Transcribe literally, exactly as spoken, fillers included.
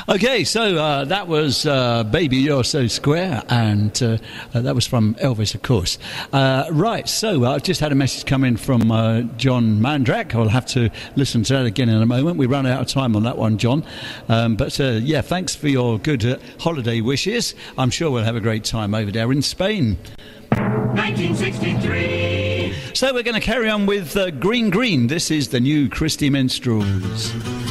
Okay, so uh, that was uh, Baby You're So Square, and uh, uh, that was from Elvis, of course. Uh, right, so uh, I've just had a message come in from uh, John Mandrak. I'll have to listen to that again in a moment. We run out of time on that one, John. Um, but uh, yeah, thanks for your good uh, holiday wishes. I'm sure we'll have a great time over there in Spain. nineteen sixty-three. So we're going to carry on with uh, Green Green. This is the new Christy Minstrels.